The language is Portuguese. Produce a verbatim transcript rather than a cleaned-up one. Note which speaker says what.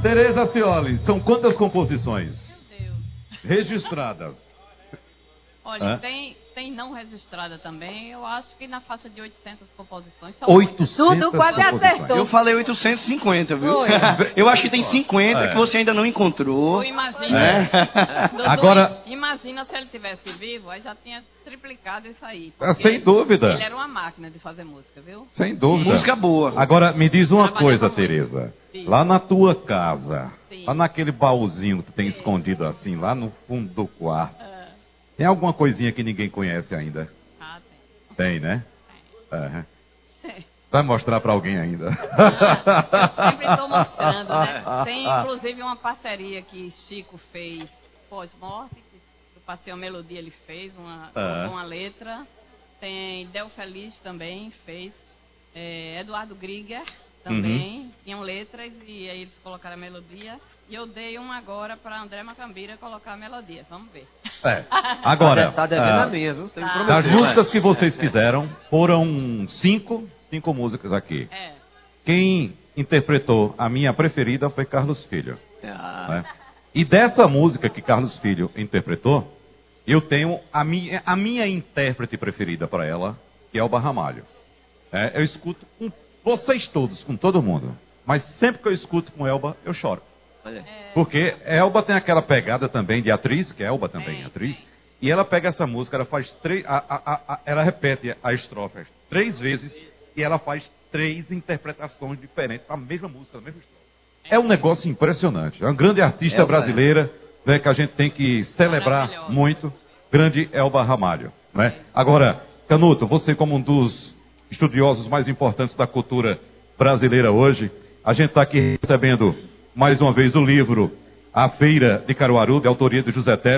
Speaker 1: Tereza Cioli, são quantas composições
Speaker 2: Meu Deus.
Speaker 1: registradas?
Speaker 2: Olha,
Speaker 1: Hã?
Speaker 2: tem, tem não registrada também. Eu acho que na faixa de oitocentas composições. São
Speaker 1: oitocentas
Speaker 3: Tudo quase
Speaker 1: composições.
Speaker 3: acertou.
Speaker 4: Eu falei oitocentos e cinquenta, viu?
Speaker 3: Foi.
Speaker 4: Eu acho que tem cinquenta
Speaker 1: É.
Speaker 4: que você ainda não encontrou.
Speaker 2: Tu imagina,
Speaker 4: né?
Speaker 2: Dudu,
Speaker 1: Agora-
Speaker 2: imagina se ele tivesse vivo, aí já tinha triplicado isso aí.
Speaker 1: Ah,
Speaker 2: porque
Speaker 1: sem dúvida.
Speaker 2: Ele era uma máquina de fazer música, viu?
Speaker 1: Sem dúvida.
Speaker 4: Música boa.
Speaker 1: Agora, me diz uma
Speaker 2: Trabalhava
Speaker 1: coisa,
Speaker 2: muito.
Speaker 1: Tereza.
Speaker 2: Sim.
Speaker 1: Lá na tua casa,
Speaker 2: Sim.
Speaker 1: lá naquele baúzinho que tu tem escondido assim, lá no fundo do quarto,
Speaker 2: Ah,
Speaker 1: tem alguma coisinha que ninguém conhece ainda?
Speaker 2: ah, tem.
Speaker 1: Tem, né? É.
Speaker 2: Tem.
Speaker 1: Vai mostrar pra alguém ainda.
Speaker 2: Eu sempre estou mostrando, né? Tem inclusive uma parceria que Chico fez pós-morte, que do Passeio Melodia ele fez, uma,
Speaker 1: Ah.
Speaker 2: uma letra. Tem Del Feliz também fez. É, Eduardo Grieger também. Tinham letras e aí eles colocaram a melodia. E eu dei uma agora para André Macambira colocar a melodia. Vamos ver.
Speaker 1: É. Agora,
Speaker 5: Tá devendo
Speaker 1: ah,
Speaker 5: a minha, viu? Você me
Speaker 2: Tá.
Speaker 5: prometeu,
Speaker 1: das
Speaker 5: né?
Speaker 1: músicas que vocês fizeram, foram cinco, cinco músicas aqui.
Speaker 2: É.
Speaker 1: Quem interpretou a minha preferida foi Carlos Filho.
Speaker 5: Ah,
Speaker 1: Né? E dessa música que Carlos Filho interpretou, eu tenho a minha, a minha intérprete preferida para ela, que é o Ramalho. É, eu escuto com vocês todos, com todo mundo. Mas sempre que eu escuto com Elba, eu choro.
Speaker 5: olha.
Speaker 1: Porque Elba tem aquela pegada também de atriz, que Elba também é
Speaker 2: Tem,
Speaker 1: atriz.
Speaker 2: tem.
Speaker 1: E ela pega essa música, ela faz três. A, a, a, ela repete a estrofe três vezes e ela faz três interpretações diferentes da mesma música, da mesma estrofe. É um negócio impressionante. É uma grande artista
Speaker 5: Elba,
Speaker 1: brasileira, né, que a gente tem que celebrar
Speaker 2: Maravilhosa.
Speaker 1: muito. Grande Elba Ramalho. Né? Agora, Canuto, você como um dos estudiosos mais importantes da cultura brasileira hoje, a gente está aqui recebendo mais uma vez o livro A Feira de Caruaru, de autoria de José Teles.